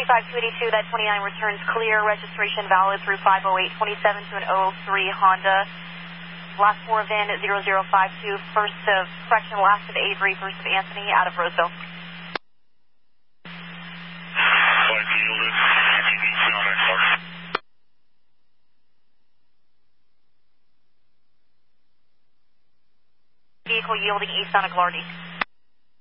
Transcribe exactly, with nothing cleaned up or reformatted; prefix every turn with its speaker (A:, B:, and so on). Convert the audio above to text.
A: twenty-five two eighty-two, that twenty-nine returns clear, registration valid through five oh eight twenty-seven to an oh three Honda. Last four of V I N zero zero five two, first of, correction, last of Avery, first of Anthony, out of Roseville.
B: Flight yielded,
A: vehicle yielding east on a Glardy.